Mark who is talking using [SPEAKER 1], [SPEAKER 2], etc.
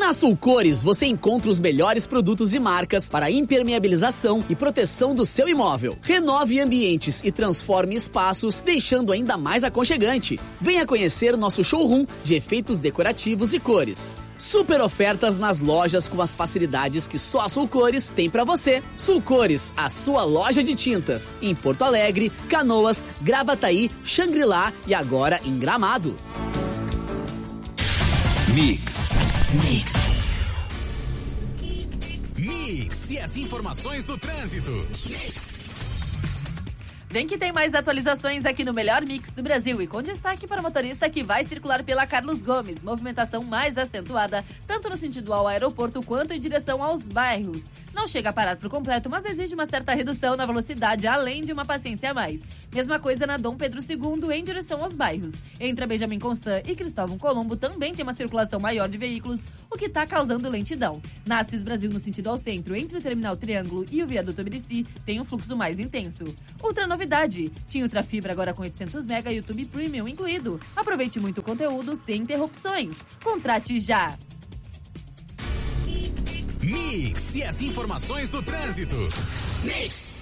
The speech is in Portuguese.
[SPEAKER 1] Na Sulcores você encontra os melhores produtos e marcas para impermeabilização e proteção do seu imóvel. Renove ambientes e transforme espaços, deixando ainda mais aconchegante. Venha conhecer nosso showroom de efeitos decorativos e cores. Super ofertas nas lojas com as facilidades que só a Sulcores tem pra você. Sulcores, a sua loja de tintas. Em Porto Alegre, Canoas, Gravataí, Xangri-Lá e agora em Gramado.
[SPEAKER 2] Mix e as informações do trânsito.
[SPEAKER 3] Vem que tem mais atualizações aqui no melhor mix do Brasil e com destaque para o motorista que vai circular pela Carlos Gomes. Movimentação mais acentuada, tanto no sentido ao aeroporto quanto em direção aos bairros. Não chega a parar por completo, mas exige uma certa redução na velocidade, além de uma paciência a mais. Mesma coisa na Dom Pedro II em direção aos bairros. Entre a Benjamin Constant e Cristóvão Colombo também tem uma circulação maior de veículos, o que está causando lentidão. Na Assis Brasil no sentido ao centro, entre o Terminal Triângulo e o Viaduto Ibirici, tem um fluxo mais intenso. Outra novidade, tinha Ultrafibra agora com 800 MB e YouTube Premium incluído. Aproveite muito o conteúdo sem interrupções. Contrate já!
[SPEAKER 2] Mix e as informações do trânsito. Mix.